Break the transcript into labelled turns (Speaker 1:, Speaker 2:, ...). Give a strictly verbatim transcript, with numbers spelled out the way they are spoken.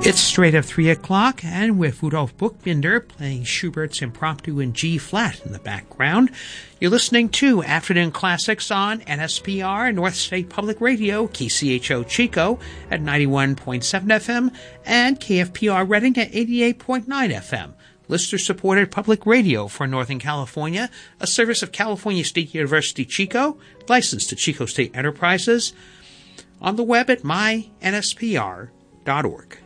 Speaker 1: It's straight up three o'clock, and with Rudolf Buchbinder playing Schubert's Impromptu in G flat in the background, you're listening to Afternoon Classics on N S P R, North State Public Radio, K C H O Chico at ninety-one point seven F M, and K F P R Reading at eighty-eight point nine F M. Listener-supported public radio for Northern California, a service of California State University Chico, licensed to Chico State Enterprises, on the web at my N S P R dot org.